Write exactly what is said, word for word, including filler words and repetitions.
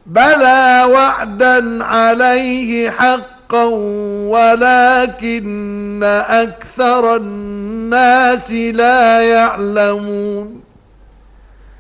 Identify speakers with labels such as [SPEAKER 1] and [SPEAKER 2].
[SPEAKER 1] بلى وعدا عليه حقا ولكن أكثر الناس لا يعلمون